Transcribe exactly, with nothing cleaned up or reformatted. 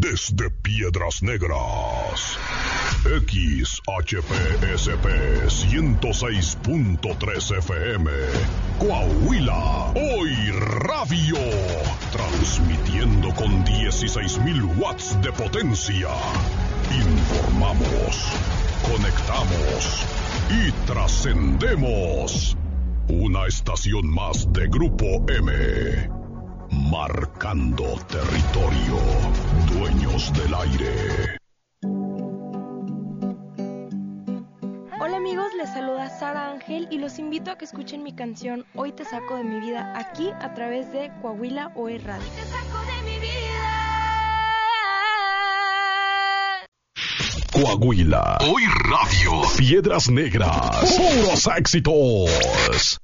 desde Piedras Negras. X H P S P ciento seis punto tres F M, Coahuila, Hoy Radio, transmitiendo con dieciséis mil watts de potencia. Informamos, conectamos y trascendemos. Una estación más de Grupo M, marcando territorio, dueños del aire. Hola amigos, les saluda Sara Ángel y los invito a que escuchen mi canción Hoy te saco de mi vida aquí a través de Coahuila Hoy Radio. Hoy te saco de mi vida. Coahuila Hoy Radio, Piedras Negras, puros éxitos.